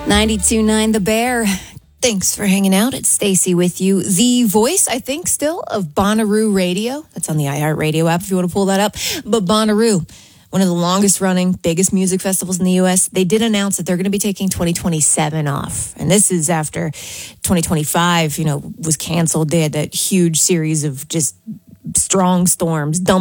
92.9 The Bear. Thanks for hanging out. It's Stacy with you. The voice, I think, still of Bonnaroo Radio. That's on the iHeartRadio app if you want to pull that up. But Bonnaroo, one of the longest running, biggest music festivals in the U.S., they did announce that they're going to be taking 2027 off. And this is after 2025, was canceled. They had that huge series of just strong storms,